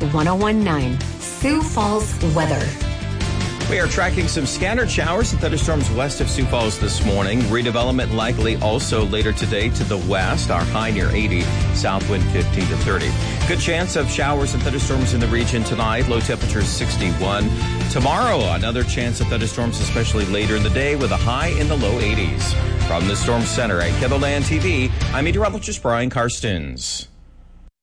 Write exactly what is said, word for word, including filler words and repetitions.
one oh one point nine. Sioux Falls weather. We are tracking some scattered showers and thunderstorms west of Sioux Falls this morning. Redevelopment likely also later today to the west. Our high near eighty, south wind fifteen to thirty. Good chance of showers and thunderstorms in the region tonight. Low temperature sixty-one. Tomorrow, another chance of thunderstorms, especially later in the day, with a high in the low eighties. From the Storm Center at KENOLAND T V, I'm meteorologist Brian Karstens.